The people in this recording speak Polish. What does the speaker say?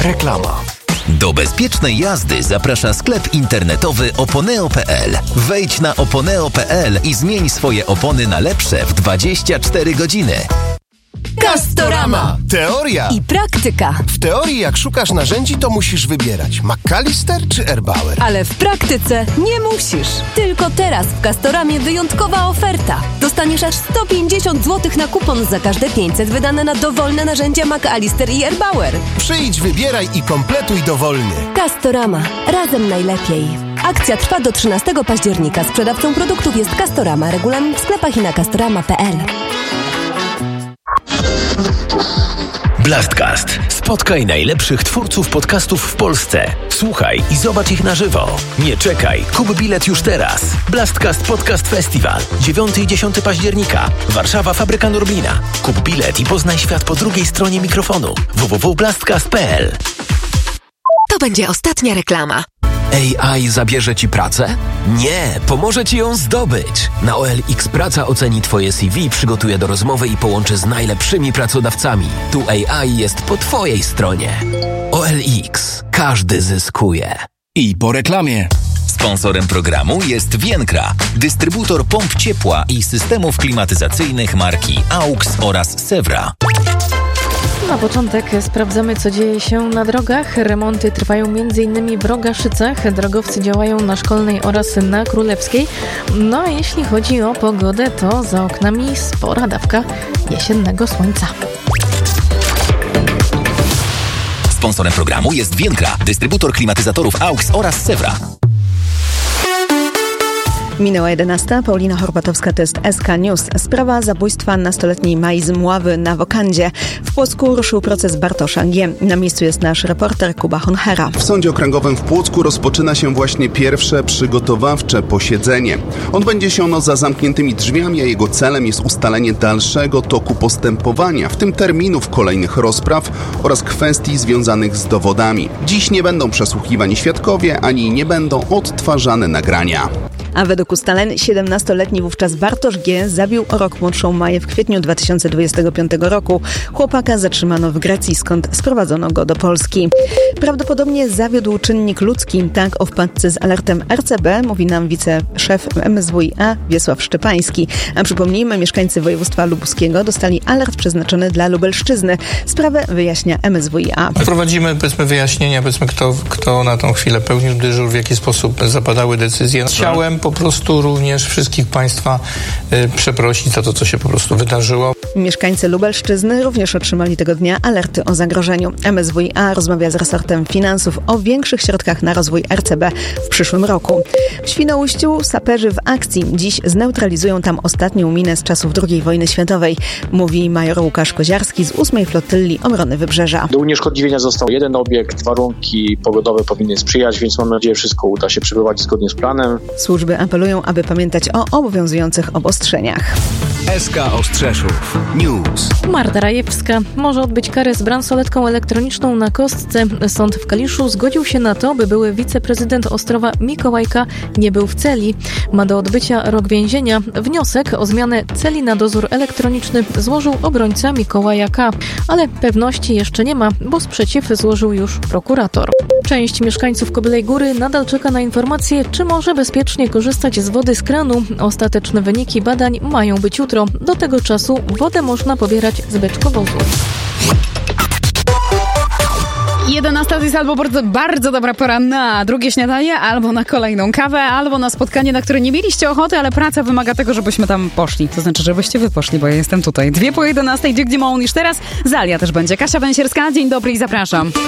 Reklama. Do bezpiecznej jazdy zaprasza sklep internetowy oponeo.pl. Wejdź na oponeo.pl i zmień swoje opony na lepsze w 24 godziny. Castorama. Teoria I praktyka. W teorii, jak szukasz narzędzi, to musisz wybierać McAllister czy Erbauer. Ale w praktyce nie musisz. Tylko teraz w Castoramie wyjątkowa oferta. Dostaniesz aż 150 zł na kupon za każde 500 wydane na dowolne narzędzia McAllister i Erbauer. Przyjdź, wybieraj i kompletuj dowolny. Castorama. Razem najlepiej. Akcja trwa do 13 października. Sprzedawcą produktów jest Castorama. Regulamin w sklepach i na castorama.pl. Blastcast. Spotkaj najlepszych twórców podcastów w Polsce. Słuchaj i zobacz ich na żywo. Nie czekaj, kup bilet już teraz. Blastcast Podcast Festival. 9 i 10 października. Warszawa, Fabryka Norblina. Kup bilet i poznaj świat po drugiej stronie mikrofonu. www.blastcast.pl. To będzie ostatnia reklama. AI zabierze Ci pracę? Nie, pomoże Ci ją zdobyć. Na OLX Praca oceni Twoje CV, przygotuje do rozmowy i połączy z najlepszymi pracodawcami. Tu AI jest po Twojej stronie. OLX. Każdy zyskuje. I po reklamie. Sponsorem programu jest Vienkra, dystrybutor pomp ciepła i systemów klimatyzacyjnych marki AUX oraz Sewra. Na początek sprawdzamy, co dzieje się na drogach. Remonty trwają m.in. w Rogaszycach. Drogowcy działają na Szkolnej oraz na Królewskiej. No a jeśli chodzi o pogodę, to za oknami spora dawka jesiennego słońca. Sponsorem programu jest Vienkra, dystrybutor klimatyzatorów AUX oraz Sewra. Minęła 11. Paulina Horbatowska, to jest SK News. Sprawa zabójstwa nastoletniej Mai z Mławy na Wokandzie. W Płocku ruszył proces Bartosza G. Na miejscu jest nasz reporter Kuba Honchera. W Sądzie Okręgowym w Płocku rozpoczyna się właśnie pierwsze przygotowawcze posiedzenie. Odbędzie się ono za zamkniętymi drzwiami, a jego celem jest ustalenie dalszego toku postępowania, w tym terminów kolejnych rozpraw oraz kwestii związanych z dowodami. Dziś nie będą przesłuchiwani świadkowie, ani nie będą odtwarzane nagrania. A według ustaleń 17-letni wówczas Bartosz G. zabił o rok młodszą Maję w kwietniu 2025 roku. Chłopaka zatrzymano w Grecji, skąd sprowadzono go do Polski. Prawdopodobnie zawiódł czynnik ludzki. Tak o wpadce z alertem RCB mówi nam wiceszef MSWiA Wiesław Szczepański. A przypomnijmy, mieszkańcy województwa lubuskiego dostali alert przeznaczony dla Lubelszczyzny. Sprawę wyjaśnia MSWiA. Prowadzimy, wyjaśnienia, kto na tą chwilę pełnił dyżur, w jaki sposób zapadały decyzje. Chciałem po prostu również wszystkich Państwa przeprosić za to, co się po prostu wydarzyło. Mieszkańcy Lubelszczyzny również otrzymali tego dnia alerty o zagrożeniu. MSWiA rozmawia z resortem finansów o większych środkach na rozwój RCB w przyszłym roku. W Świnoujściu saperzy w akcji. Dziś zneutralizują tam ostatnią minę z czasów II wojny światowej, mówi major Łukasz Koziarski z 8. Flotylli Obrony Wybrzeża. Do unieszkodliwienia został jeden obiekt, warunki pogodowe powinny sprzyjać, więc mam nadzieję, że wszystko uda się przebywać zgodnie z planem. Służby apelują, aby pamiętać o obowiązujących obostrzeniach. SK Ostrzeszów News. Marta Rajewska może odbyć karę z bransoletką elektroniczną na kostce. Sąd w Kaliszu zgodził się na to, by były wiceprezydent Ostrowa Mikołajka nie był w celi. Ma do odbycia rok więzienia. Wniosek o zmianę celi na dozór elektroniczny złożył obrońca Mikołaja K. Ale pewności jeszcze nie ma, bo sprzeciw złożył już prokurator. Część mieszkańców Kobylej Góry nadal czeka na informacje, czy może bezpiecznie korzystać z wody z kranu. Ostateczne wyniki badań mają być jutro. Do tego czasu wodę można pobierać z beczkowozu. 11 to jest albo bardzo dobra pora na drugie śniadanie, albo na kolejną kawę, albo na spotkanie, na które nie mieliście ochoty, ale praca wymaga tego, żebyśmy tam poszli. To znaczy, żebyście wy poszli, bo ja jestem tutaj. 2 po 11, gdzie Moon już teraz. Zalia też będzie. Kasia Węsierska, dzień dobry i zapraszam.